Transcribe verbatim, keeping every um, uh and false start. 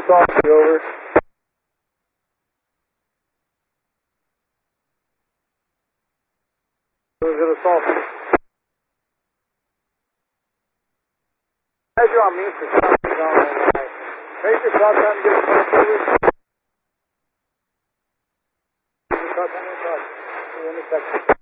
Saucy, over. Zero Saucy. Measure on me for something on the line. Major shot time, get a close over. Major shot time, in touch. One second.